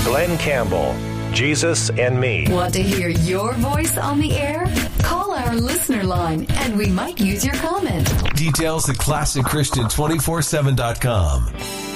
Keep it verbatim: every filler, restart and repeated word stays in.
Glenn Campbell, Jesus and Me. Want to hear your voice on the air? Call our listener line and we might use your comment. Details at classic christian two forty-seven dot com.